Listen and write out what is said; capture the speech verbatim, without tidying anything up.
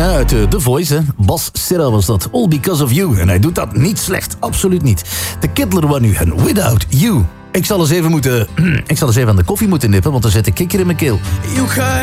Ja, uit uh, The Voice, hè. Bas Serra was dat. All Because of You. En hij doet dat niet slecht. Absoluut niet. De Kittler was nu en Without You. Ik zal eens even moeten... ik zal eens even aan de koffie moeten nippen, want er zit een kikker in mijn keel. You